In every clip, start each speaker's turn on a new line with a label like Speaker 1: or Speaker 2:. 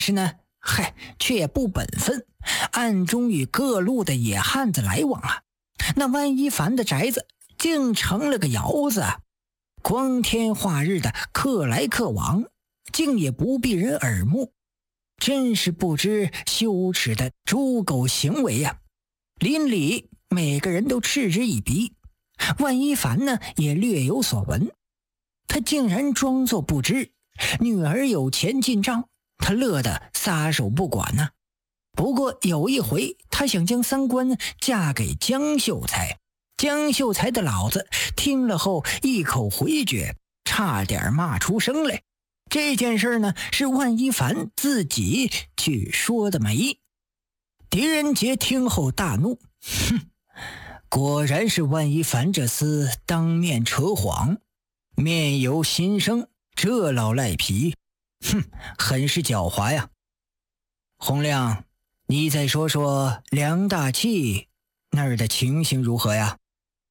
Speaker 1: 是呢，却也不本分，暗中与各路的野汉子来往啊。那万一凡的宅子竟成了个窑子啊，光天化日的客来客往，竟也不避人耳目，真是不知羞耻的猪狗行为呀！邻里每个人都嗤之以鼻，万一凡呢也略有所闻，他竟然装作不知，女儿有钱进账，他乐得撒手不管呢。不过有一回，他想将三官嫁给江秀才，江秀才的老子听了后一口回绝，差点骂出声来。这件事呢，是万一凡自己去说的媒。狄仁杰听后大怒，果然是万一凡这厮当面扯谎，面由心生，这老赖皮，很是狡猾呀。洪亮，你再说梁大器那儿的情形如何呀？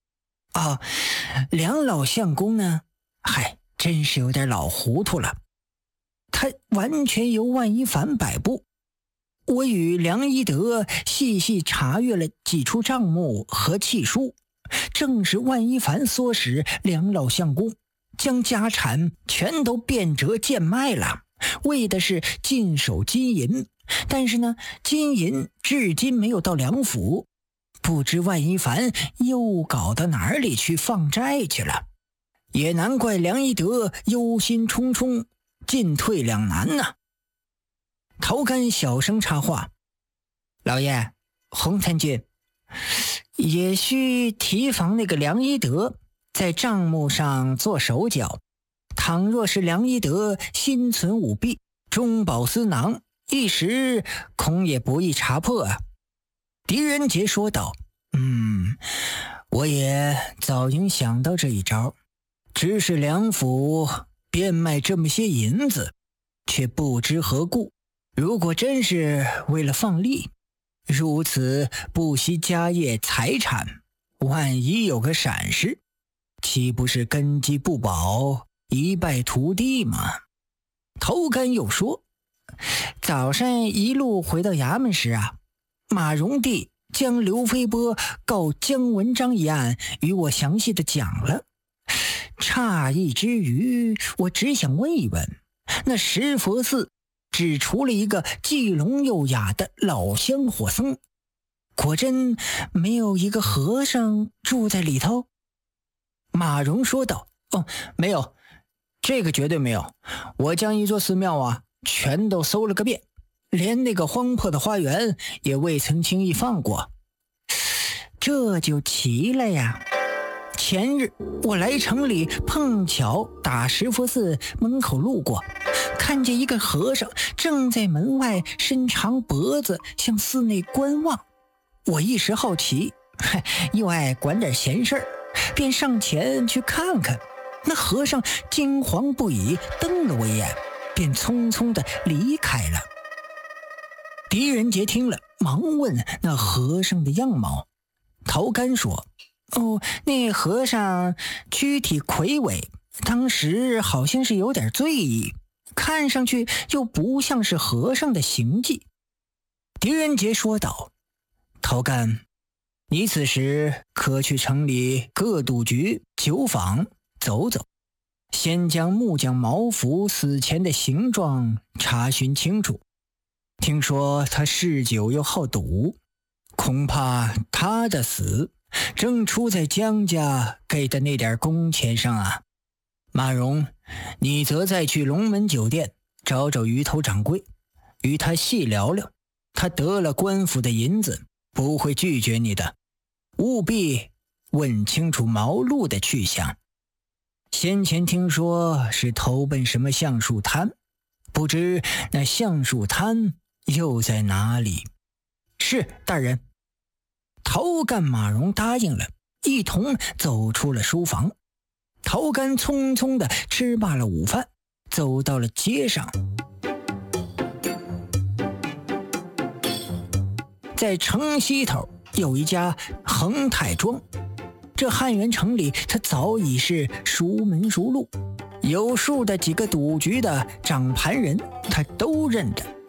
Speaker 1: 梁老相公呢，真是有点老糊涂了，他完全由万一凡摆布。我与梁一德细细查阅了几处账目和契书，正是万一凡唆使梁老相公将家产全都变折贱卖了，为的是尽守金银。但是呢，金银至今没有到梁府，不知万一凡又搞到哪里去放债去了。也难怪梁一德忧心忡忡，进退两难呐。陶干小声插话：老爷，洪参军，也需提防那个梁一德在账目上做手脚，倘若是梁一德心存舞弊，中饱私囊，一时恐也不易查破啊。狄仁杰说道：我也早应想到这一招，只是梁府变卖这么些银子，却不知何故。如果真是为了放利，如此不惜家业财产，万一有个闪失，岂不是根基不保，一败涂地吗？头干又说，早上一路回到衙门时啊，马荣帝将刘飞波告姜文章一案与我详细的讲了。诧异之余，我只想问一问，那石佛寺只除了一个既聋又哑的老香火僧，果真没有一个和尚住在里头？马荣说道：没有，这个绝对没有。我将一座寺庙啊全都搜了个遍，连那个荒破的花园也未曾轻易放过。这就奇了呀。前日我来城里，碰巧打石佛寺门口路过，看见一个和尚正在门外伸长脖子向寺内观望。我一时好奇，又爱管点闲事儿，便上前去看看。那和尚惊惶不已，瞪了我一眼，便匆匆地离开了。狄仁杰听了，忙问那和尚的样貌。陶干说：那和尚躯体魁伟，当时好像是有点醉意，看上去又不像是和尚的行迹。狄仁杰说道：陶干，你此时可去城里各赌局酒坊走走，先将木匠毛福死前的形状查询清楚。听说他嗜酒又好赌，恐怕他的死正出在江家给的那点工钱上啊。马荣，你则再去龙门酒店找找鱼头掌柜，与他细聊聊，他得了官府的银子，不会拒绝你的。务必问清楚毛路的去向。先前听说是投奔什么橡树滩，不知那橡树滩又在哪里？是，大人。陶干马荣答应了，一同走出了书房。陶干匆匆地吃罢了午饭，走到了街上。在城西头有一家恒泰庄，这汉源城里他早已是熟门熟路，有数的几个赌局的掌盘人他都认得。